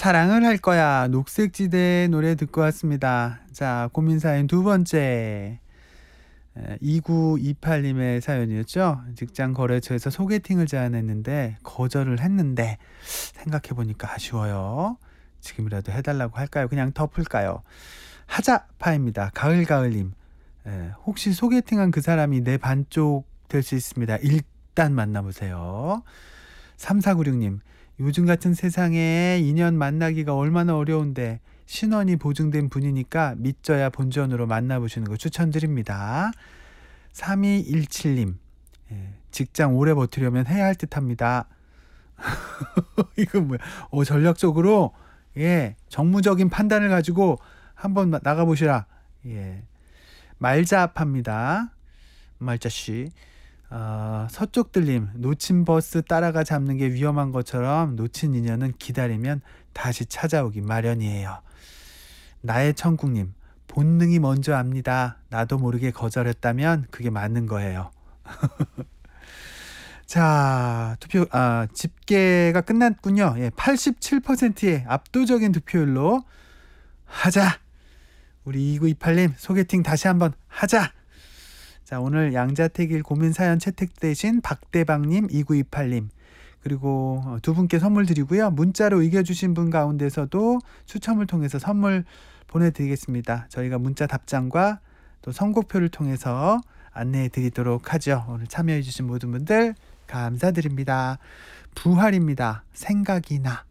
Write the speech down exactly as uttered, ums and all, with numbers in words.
사랑을 할 거야. 녹색지대 노래 듣고 왔습니다. 자, 고민 사연 두 번째. 에, 이구이팔 님의 사연이었죠. 직장 거래처에서 소개팅을 제안했는데 거절을 했는데 생각해보니까 아쉬워요. 지금이라도 해달라고 할까요? 그냥 덮을까요? 하자파입니다. 가을가을님. 에, 혹시 소개팅한 그 사람이 내 반쪽 될 수 있습니다. 일단 만나보세요. 삼사구육 님. 요즘 같은 세상에 인연 만나기가 얼마나 어려운데 신원이 보증된 분이니까 믿져야 본전으로 만나보시는 거 추천드립니다. 삼이일칠 님. 예, 직장 오래 버티려면 해야 할 듯합니다. 이거 뭐야? 어, 전략적으로 예, 정무적인 판단을 가지고 한번 나가보시라. 예, 말자합니다. 말자씨. 어, 서쪽들님, 놓친 버스 따라가 잡는 게 위험한 것처럼 놓친 인연은 기다리면 다시 찾아오기 마련이에요. 나의 천국님, 본능이 먼저 압니다. 나도 모르게 거절했다면 그게 맞는 거예요. 자, 투표, 아, 집계가 끝났군요. 예, 팔십칠 퍼센트의 압도적인 득표율로 하자. 우리 이구이팔 님, 소개팅 다시 한번 하자. 자, 오늘 양자택일 고민 사연 채택되신 박대방님, 이구이팔 님 그리고 두 분께 선물 드리고요. 문자로 의견 주신 분 가운데서도 추첨을 통해서 선물 보내드리겠습니다. 저희가 문자 답장과 또 선곡표를 통해서 안내해 드리도록 하죠. 오늘 참여해 주신 모든 분들 감사드립니다. 부활입니다. 생각이 나.